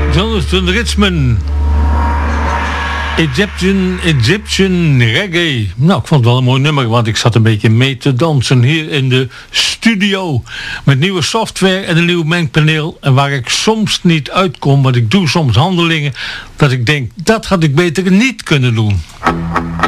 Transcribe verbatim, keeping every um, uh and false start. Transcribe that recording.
Jonathan Richman. Egyptian, Egyptian Reggae. Nou, ik vond het wel een mooi nummer, want ik zat een beetje mee te dansen hier in de studio. Met nieuwe software en een nieuw mengpaneel. En waar ik soms niet uitkom, want ik doe soms handelingen, dat ik denk, dat had ik beter niet kunnen doen.